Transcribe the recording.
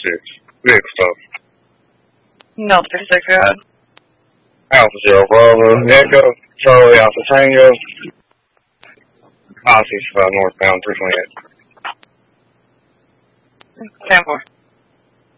Vehicle stop. No, 36, go ahead. Alpha Zero Bravo, Echo, Charlie Alpha Tango, I-65 northbound 328. 10-4.